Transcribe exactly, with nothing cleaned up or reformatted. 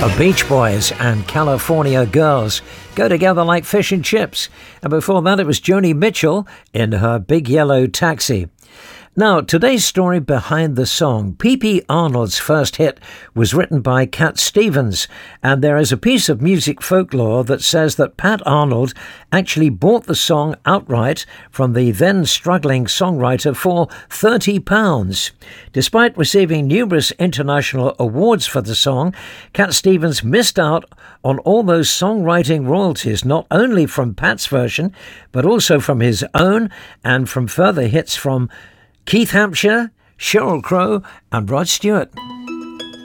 The Beach Boys and California Girls go together like fish and chips. And before that, it was Joni Mitchell in her Big Yellow Taxi. Now, today's story behind the song. P P Arnold's first hit was written by Cat Stevens, and there is a piece of music folklore that says that Pat Arnold actually bought the song outright from the then struggling songwriter for thirty pounds. Despite receiving numerous international awards for the song, Cat Stevens missed out on all those songwriting royalties, not only from Pat's version, but also from his own and from further hits from Keith Hampshire, Sheryl Crow and Rod Stewart.